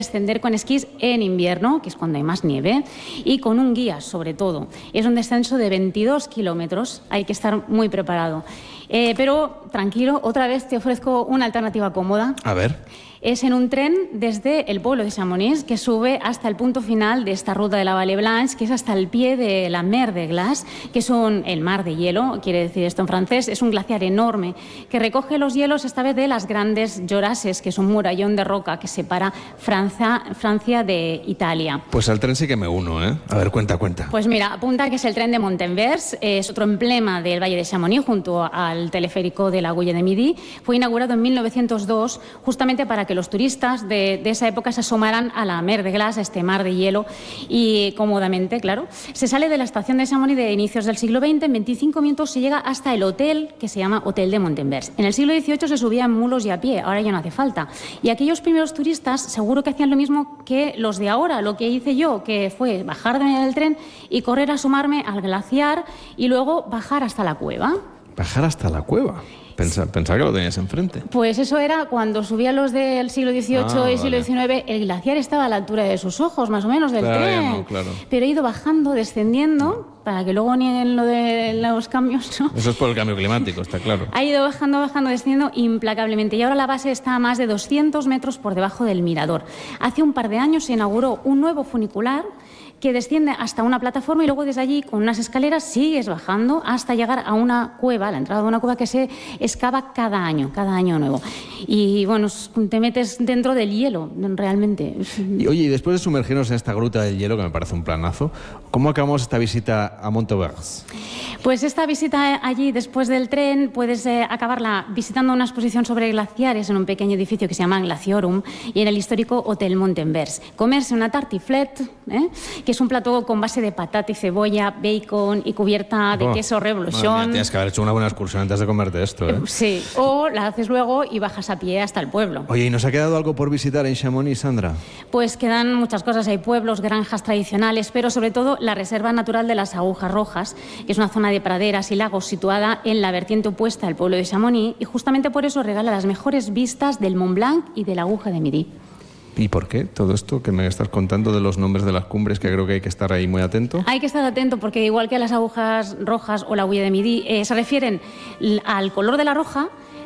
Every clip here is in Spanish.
descender con esquís en invierno, que es cuando hay más nieve, y con un guía, sobre todo. Es un descenso de 22 kilómetros, hay que estar muy preparado. Pero tranquilo, otra vez te ofrezco una alternativa cómoda. A ver. Es en un tren desde el pueblo de Chamonix, que sube hasta el punto final de esta ruta de la Vallée Blanche, que es hasta el pie de la Mer de Glace, que es el mar de hielo, quiere decir esto en francés. Es un glaciar enorme que recoge los hielos, esta vez de las grandes Jorasses, que es un murallón de roca que separa Francia de Italia. Pues al tren sí que me uno, ¿eh? A ver, cuenta. Pues mira, apunta que es el tren de Montenvers, es otro emblema del Valle de Chamonix, junto al teleférico de la Agulla de Midi. Fue inaugurado en 1902, justamente para que los turistas de esa época se asomaran a la Mer de Glace, a este mar de hielo, y cómodamente, claro. Se sale de la estación de Chamonix de inicios del siglo XX, en 25 minutos se llega hasta el hotel, que se llama Hotel de Montenvers. En el siglo XVIII se subía en mulos y a pie, ahora ya no hace falta. Y aquellos primeros turistas seguro que hacían lo mismo que los de ahora, lo que hice yo, que fue bajar de medio del tren y correr a asomarme al glaciar y luego bajar hasta la cueva. ¿Bajar hasta la cueva? Pensaba que lo tenías enfrente. Pues eso era cuando subían los del siglo XVIII y siglo XIX, el glaciar estaba a la altura de sus ojos, más o menos, del tren. No, claro. Pero he ido bajando, descendiendo, para que luego nieguen lo de los cambios, ¿no? Eso es por el cambio climático, está claro. Ha ido bajando, descendiendo implacablemente. Y ahora la base está a más de 200 metros por debajo del mirador. Hace un par de años se inauguró un nuevo funicular que desciende hasta una plataforma y luego desde allí, con unas escaleras, sigues bajando hasta llegar a una cueva, la entrada de una cueva que se excava cada año nuevo. Y bueno, te metes dentro del hielo, realmente. Y oye, y después de sumergirnos en esta gruta del hielo, que me parece un planazo, ¿cómo acabamos esta visita a Montenvers? Pues esta visita allí, después del tren, puedes acabarla visitando una exposición sobre glaciares en un pequeño edificio que se llama Glaciorum y en el histórico Hotel Montenvers. Comerse una tartiflette, que es un plato con base de patata y cebolla, bacon y cubierta de queso Revolution. Tienes que haber hecho una buena excursión antes de comerte esto, ¿eh? Sí, o la haces luego y bajas a pie hasta el pueblo. Oye, ¿y nos ha quedado algo por visitar en Chamonix, Sandra? Pues quedan muchas cosas, hay pueblos, granjas tradicionales, pero sobre todo la Reserva Natural de las Agujas Rojas, que es una zona de praderas y lagos situada en la vertiente opuesta al pueblo de Chamonix y justamente por eso regala las mejores vistas del Mont Blanc y de la Aguja de Midi. ¿Y por qué todo esto que me estás contando de los nombres de las cumbres, que creo que hay que estar ahí muy atento? Hay que estar atento porque igual que las Agujas Rojas o la Agulla de Midi, se refieren al color de la roca,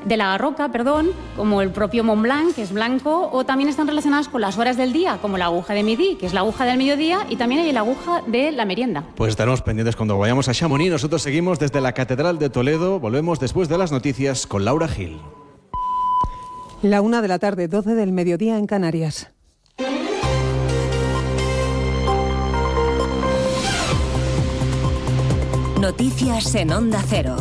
como el propio Mont Blanc, que es blanco, o también están relacionadas con las horas del día, como la aguja de Midi, que es la aguja del mediodía, y también hay la aguja de la merienda. Pues estaremos pendientes cuando vayamos a Chamonix. Nosotros seguimos desde la Catedral de Toledo. Volvemos después de las noticias con Laura Gil. 1:00 p.m, 12 del mediodía en Canarias. Noticias en Onda Cero.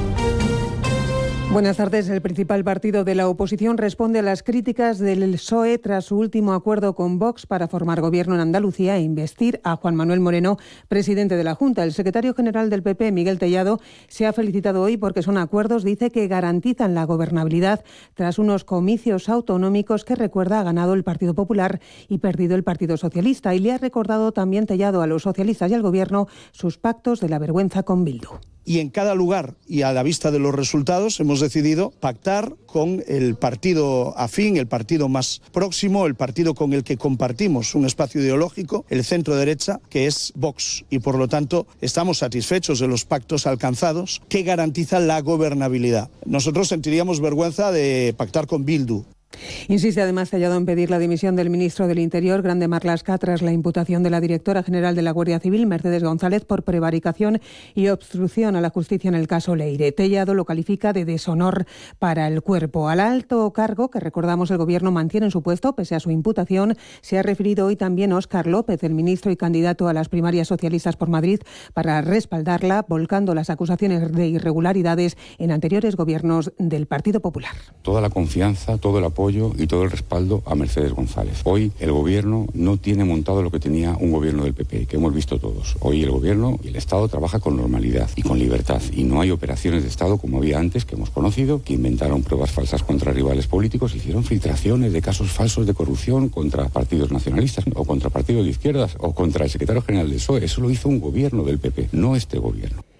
Buenas tardes. El principal partido de la oposición responde a las críticas del PSOE tras su último acuerdo con Vox para formar gobierno en Andalucía e investir a Juan Manuel Moreno, presidente de la Junta. El secretario general del PP, Miguel Tellado, se ha felicitado hoy porque son acuerdos, dice, que garantizan la gobernabilidad tras unos comicios autonómicos que, recuerda, ha ganado el Partido Popular y perdido el Partido Socialista. Y le ha recordado también Tellado a los socialistas y al Gobierno sus pactos de la vergüenza con Bildu. Y en cada lugar y a la vista de los resultados hemos decidido pactar con el partido afín, el partido más próximo, el partido con el que compartimos un espacio ideológico, el centro derecha, que es Vox. Y por lo tanto estamos satisfechos de los pactos alcanzados que garantizan la gobernabilidad. Nosotros sentiríamos vergüenza de pactar con Bildu. Insiste además Tellado en pedir la dimisión del ministro del Interior, Grande Marlaska, tras la imputación de la directora general de la Guardia Civil, Mercedes González, por prevaricación y obstrucción a la justicia en el caso Leire. Tellado lo califica de deshonor para el cuerpo. Al alto cargo, que recordamos el Gobierno mantiene en su puesto pese a su imputación, se ha referido hoy también Óscar López, el ministro y candidato a las primarias socialistas por Madrid, para respaldarla, volcando las acusaciones de irregularidades en anteriores gobiernos del Partido Popular. Toda la confianza, todo el apoyo y todo el respaldo a Mercedes González. Hoy el Gobierno no tiene montado lo que tenía un Gobierno del PP, que hemos visto todos. Hoy el Gobierno y el Estado trabaja con normalidad y con libertad. Y no hay operaciones de Estado como había antes, que hemos conocido, que inventaron pruebas falsas contra rivales políticos, hicieron filtraciones de casos falsos de corrupción contra partidos nacionalistas o contra partidos de izquierdas o contra el secretario general del PSOE. Eso lo hizo un Gobierno del PP, no este Gobierno.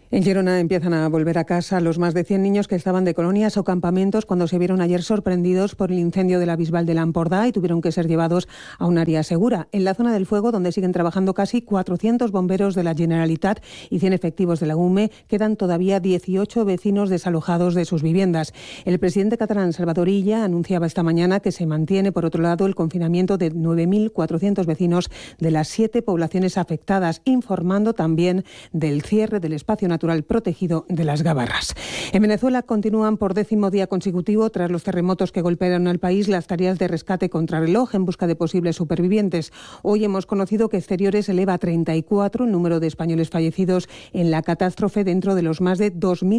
En Girona empiezan a volver a casa los más de 100 niños que estaban de colonias o campamentos cuando se vieron ayer sorprendidos por el incendio de la Bisbal de l'Empordà y tuvieron que ser llevados a un área segura. En la zona del fuego, donde siguen trabajando casi 400 bomberos de la Generalitat y 100 efectivos de la UME, quedan todavía 18 vecinos desalojados de sus viviendas. El presidente catalán, Salvador Illa, anunciaba esta mañana que se mantiene, por otro lado, el confinamiento de 9.400 vecinos de las 7 poblaciones afectadas, informando también del cierre del espacio natural protegido de las Gabarras. En Venezuela continúan por 10º día consecutivo, tras los terremotos que golpearon al país, las tareas de rescate contrarreloj en busca de posibles supervivientes. Hoy hemos conocido que Exteriores eleva a 34 el número de españoles fallecidos en la catástrofe dentro de los más de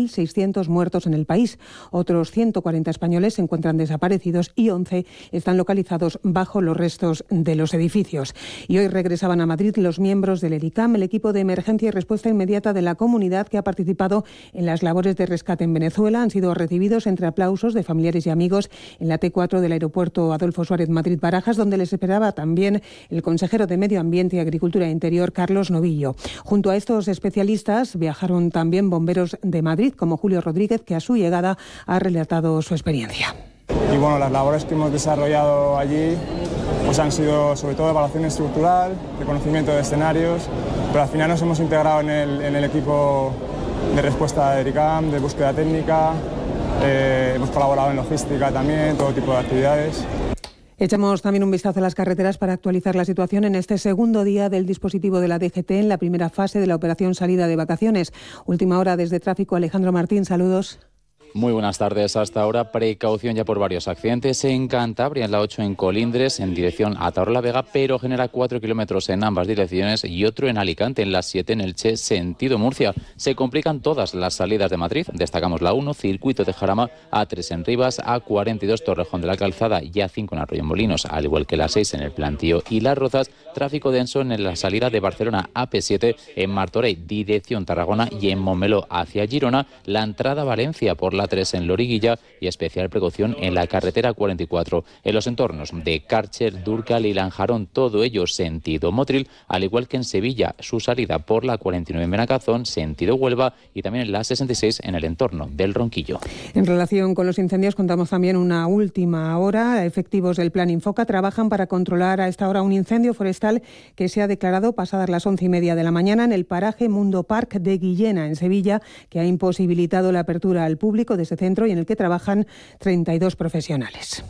2.600 muertos en el país. Otros 140 españoles se encuentran desaparecidos y 11 están localizados bajo los restos de los edificios. Y hoy regresaban a Madrid los miembros del ERICAM, el equipo de emergencia y respuesta inmediata de la comunidad que ha participado en las labores de rescate en Venezuela. Han sido recibidos entre aplausos de familiares y amigos en la T4 del aeropuerto Adolfo Suárez Madrid-Barajas, donde les esperaba también el consejero de Medio Ambiente y Agricultura e Interior, Carlos Novillo. Junto a estos especialistas viajaron también bomberos de Madrid, como Julio Rodríguez, que a su llegada ha relatado su experiencia. Y bueno, las labores que hemos desarrollado allí pues han sido sobre todo evaluación estructural, de conocimiento de escenarios, pero al final nos hemos integrado en el equipo de respuesta de ERICAM, de búsqueda técnica, hemos colaborado en logística también, todo tipo de actividades. Echamos también un vistazo a las carreteras para actualizar la situación en este segundo día del dispositivo de la DGT en la primera fase de la operación salida de vacaciones. Última hora desde tráfico, Alejandro Martín, saludos. Muy buenas tardes. Hasta ahora, precaución ya por varios accidentes en Cantabria, en la 8 en Colindres, en dirección a Taor-la-Vega, pero genera 4 kilómetros en ambas direcciones, y otro en Alicante, en la 7 en Elche, sentido Murcia. Se complican todas las salidas de Madrid. Destacamos la 1, Circuito de Jarama, A3 en Rivas, A42 Torrejón de la Calzada y A5 en Arroyomolinos, al igual que la 6 en El Plantío y Las Rozas. Tráfico denso en la salida de Barcelona, AP7 en Martorell, dirección Tarragona, y en Montmeló hacia Girona, la entrada a Valencia por la 3 en Loriguilla, y especial precaución en la carretera 44 en los entornos de Cárcher, Dúrcal y Lanjarón, todo ello sentido Motril, al igual que en Sevilla, su salida por la 49 en Benacazón, sentido Huelva, y también en la 66 en el entorno del Ronquillo. En relación con los incendios, contamos también una última hora. Efectivos del Plan Infoca trabajan para controlar a esta hora un incendio forestal que se ha declarado pasadas las 11:30 de la mañana en el paraje Mundo Park de Guillena, en Sevilla, que ha imposibilitado la apertura al público de ese centro y en el que trabajan 32 profesionales.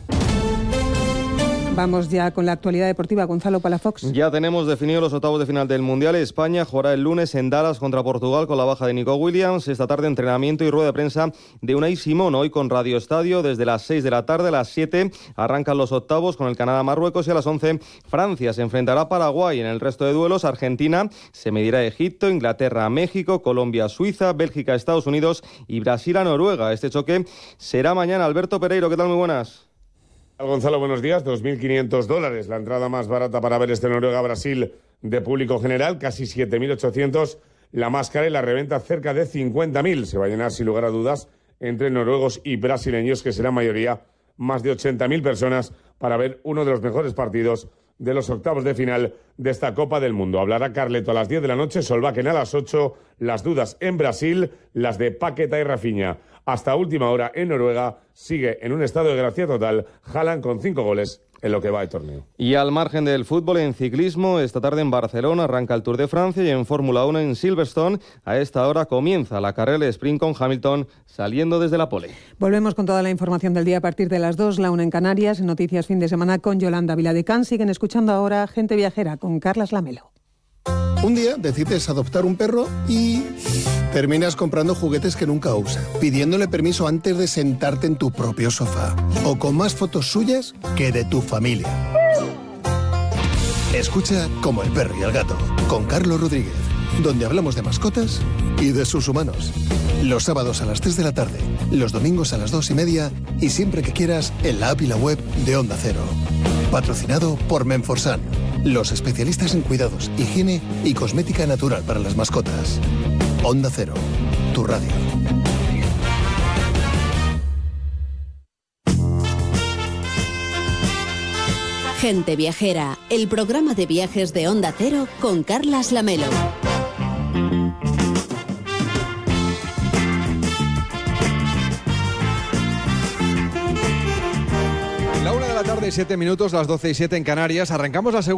Vamos ya con la actualidad deportiva. Gonzalo Palafox. Ya tenemos definidos los octavos de final del Mundial. España jugará el lunes en Dallas contra Portugal con la baja de Nico Williams. Esta tarde entrenamiento y rueda de prensa de Unai Simón. Hoy con Radio Estadio desde las 6 de la tarde. A las 7 arrancan los octavos con el Canadá-Marruecos y a las 11 Francia se enfrentará a Paraguay. En el resto de duelos, Argentina se medirá a Egipto, Inglaterra a México, Colombia a Suiza, Bélgica a Estados Unidos y Brasil a Noruega. Este choque será mañana. Alberto Pereiro, ¿qué tal? Muy buenas. Gonzalo, buenos días. $2.500, la entrada más barata para ver este Noruega-Brasil de público general, casi 7.800 la más cara y la reventa cerca de 50.000. Se va a llenar sin lugar a dudas entre noruegos y brasileños, que será mayoría más de 80.000 personas para ver uno de los mejores partidos de los octavos de final de esta Copa del Mundo. Hablará Carleto a las 10 de la noche, Solbakken a las 8, las dudas en Brasil, las de Paqueta y Rafinha. Hasta última hora en Noruega sigue en un estado de gracia total Haaland con 5 goles en lo que va de torneo. Y al margen del fútbol, en ciclismo, esta tarde en Barcelona arranca el Tour de Francia y en Fórmula 1 en Silverstone. A esta hora comienza la carrera de sprint con Hamilton saliendo desde la pole. Volvemos con toda la información del día a partir de las 2, la 1 en Canarias, en Noticias Fin de Semana con Yolanda Viladecán. Siguen escuchando ahora Gente Viajera con Carlas Lamelo. Un día decides adoptar un perro y terminas comprando juguetes que nunca usa, pidiéndole permiso antes de sentarte en tu propio sofá, o con más fotos suyas que de tu familia. Escucha Como el perro y el gato, con Carlos Rodríguez, donde hablamos de mascotas y de sus humanos. Los sábados a las 3 de la tarde, los domingos a las 2:30 y siempre que quieras en la app y la web de Onda Cero. Patrocinado por Menforsan, los especialistas en cuidados, higiene y cosmética natural para las mascotas. Onda Cero, tu radio. Gente Viajera, el programa de viajes de Onda Cero con Carlas Lamelo. 1:07, las 12:07 en Canarias. Arrancamos la segunda.